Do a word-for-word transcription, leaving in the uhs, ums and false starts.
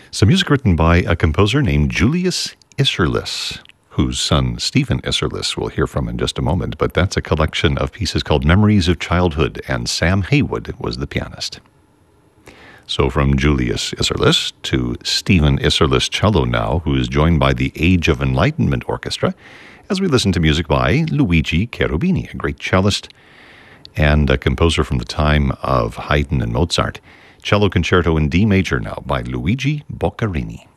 Some music written by a composer named Julius Isserlis, whose son Stephen Isserlis we'll hear from in just a moment, but that's a collection of pieces called Memories of Childhood, and Sam Haywood was the pianist. So from Julius Isserlis to Stephen Isserlis cello now, who is joined by the Age of Enlightenment Orchestra, as we listen to music by Luigi Cherubini, a great cellist and a composer from the time of Haydn and Mozart. Cello Concerto in D major now by Luigi Boccherini.